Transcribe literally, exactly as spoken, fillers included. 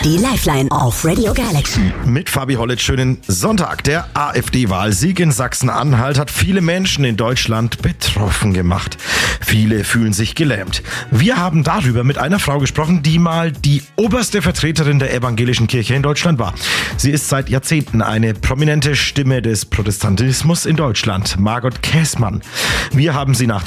Die Lifeline auf Radio Galaxy. Mit Fabi Hollitz, schönen Sonntag. Der AfD-Wahlsieg in Sachsen-Anhalt hat viele Menschen in Deutschland betroffen gemacht. Viele fühlen sich gelähmt. Wir haben darüber mit einer Frau gesprochen, die mal die oberste Vertreterin der evangelischen Kirche in Deutschland war. Sie ist seit Jahrzehnten eine prominente Stimme des Protestantismus in Deutschland, Margot Käßmann. Wir haben sie nach